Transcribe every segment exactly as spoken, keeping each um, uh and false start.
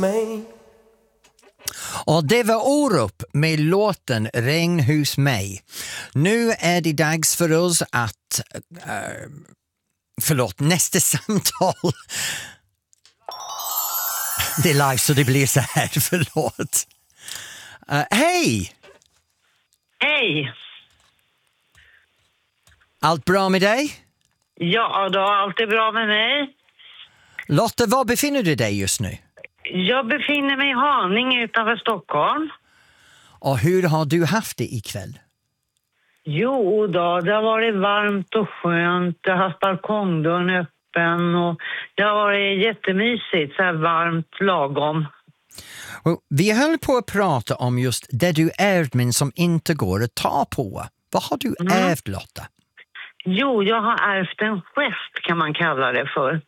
mig. Och det var Orup med låten Regn hos mig. Nu är det dags för oss att äh, förlåt, nästa samtal. Det är live så det blir så här, förlåt. Uh, hej! Hej! Allt bra med dig? Ja, då allt är bra med mig. Lotta, var befinner du dig just nu? Jag befinner mig i Haninge utanför Stockholm. Och hur har du haft det ikväll? Jo då, det har varit varmt och skönt. Jag har haft balkongdörren öppen och det har varit jättemysigt, så här varmt lagom. Och vi höll på att prata om just det du ärvt men som inte går att ta på. Vad har du Mm. ärvt, Lotta? Jo, jag har ärvt en gest kan man kalla det för.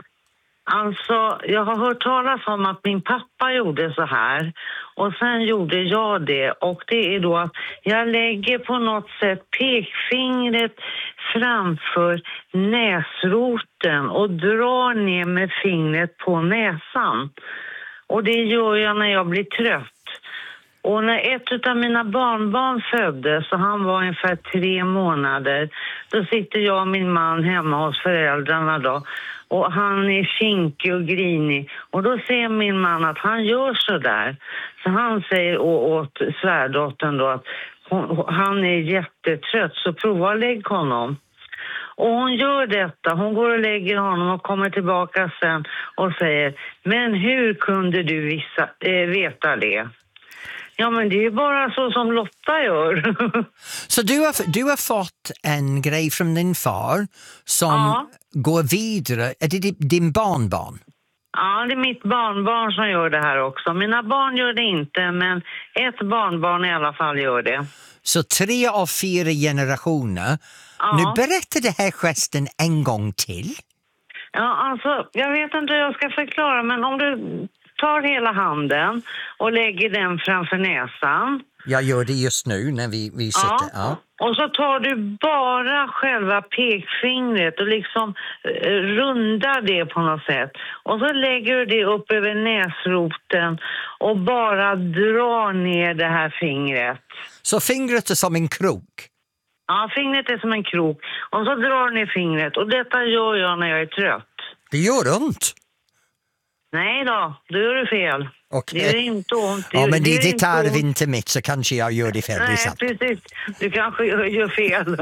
Alltså, jag har hört talas om att min pappa gjorde så här och sen gjorde jag det, och det är då att jag lägger på något sätt pekfingret framför näsroten och drar ner med fingret på näsan. Och det gör jag när jag blir trött. Och när ett av mina barnbarn föddes, och han var ungefär tre månader, då sitter jag och min man hemma hos föräldrarna då. Och han är kinkig och grinig. Och då ser min man att han gör så där. Så han säger åt svärdottern då att hon, han är jättetrött, så prova att lägga honom. Och hon gör detta. Hon går och lägger honom och kommer tillbaka sen och säger: men hur kunde du visa, äh, veta det? Ja, men det är ju bara så som Lotta gör. Så du har, du har fått en grej från din far som Ja. går vidare. Är det din barnbarn? Ja, det är mitt barnbarn som gör det här också. Mina barn gör det inte, men ett barnbarn i alla fall gör det. Så tre av fyra generationer. Ja. Nu berättar det här gesten en gång till. Ja, alltså, jag vet inte hur jag ska förklara, men om du tar hela handen och lägger den framför näsan. Jag gör det just nu när vi, vi sitter. Ja. Ja. Och så tar du bara själva pekfingret och liksom eh, rundar det på något sätt. Och så lägger du det upp över näsroten och bara drar ner det här fingret. Så fingret är som en krok. Ja, fingret är som en krok. Och så drar du ner fingret. Och detta gör jag när jag är trött. Det gör ont. Nej då, då gör du fel. Okay. Det gör inte ont. Ja, men det, gör det inte tar ont. inte mitt, så kanske jag gör det fel. Det är Nej, sant. precis. Du kanske gör, gör fel.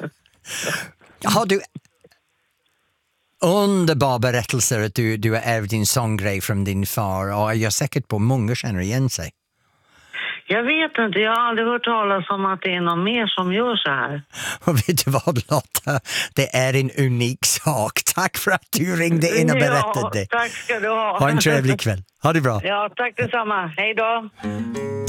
Har du underbar berättelser att du, du har ärvt din sånggrej från din far, och jag är säkert på många känner igen sig. Jag vet inte, jag har aldrig hört talas om att det är någon mer som gör så här. Och vet du vad, Lotta? Det är en unik sak. Tack för att du ringde in och berättade Ja, det. tack ska du ha. Ha en trevlig kväll. Ha det bra. Ja, tack detsamma. Hej då.